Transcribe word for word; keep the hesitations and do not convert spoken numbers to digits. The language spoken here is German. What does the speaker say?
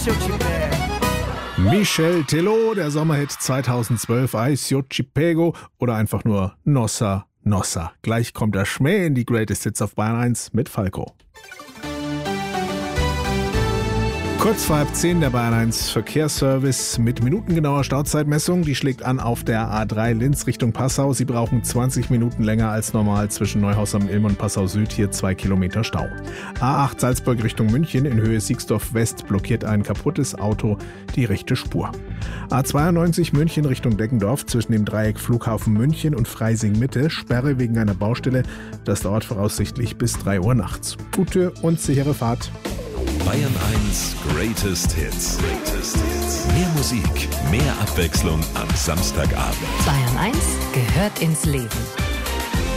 Ice Chipé. Michel Tello, der Sommerhit zweitausendzwölf, Ice Yo Chipego oder einfach nur Nossa Nossa. Gleich kommt der Schmäh in die Greatest Hits auf Bayern eins mit Falco. Kurz vor halb zehn der Bayern eins Verkehrsservice mit minutengenauer Stauzeitmessung. Die schlägt an auf der A drei Linz Richtung Passau. Sie brauchen zwanzig Minuten länger als normal zwischen Neuhaus am Ilm und Passau Süd. Hier zwei Kilometer Stau. A acht Salzburg Richtung München in Höhe Siegsdorf West blockiert ein kaputtes Auto die rechte Spur. A zweiundneunzig München Richtung Deggendorf zwischen dem Dreieck Flughafen München und Freising Mitte. Sperre wegen einer Baustelle. Das dauert voraussichtlich bis drei Uhr nachts. Gute und sichere Fahrt. Bayern eins Greatest Hits. Greatest Hits. Mehr Musik, mehr Abwechslung am Samstagabend. Bayern eins gehört ins Leben.